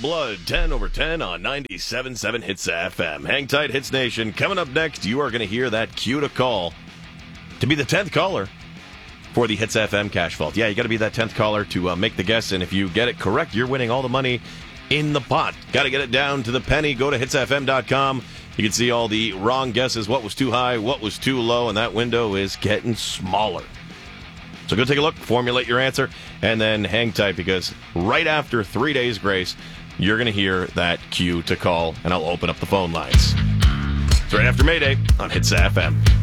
Bad Blood, 10 over 10 on 97.7 Hits FM. Hang tight, Hits Nation. Coming up next, you are going to hear that cue to call to be the 10th caller for the Hits FM Cash Vault. Yeah, you got to be that 10th caller to make the guess, and if you get it correct, you're winning all the money in the pot. Got to get it down to the penny. Go to hitsfm.com. You can see all the wrong guesses, what was too high, what was too low, and that window is getting smaller. So go take a look, formulate your answer, and then hang tight, because right after 3 days grace, you're going to hear that cue to call, and I'll open up the phone lines. It's right after Mayday on Hits FM.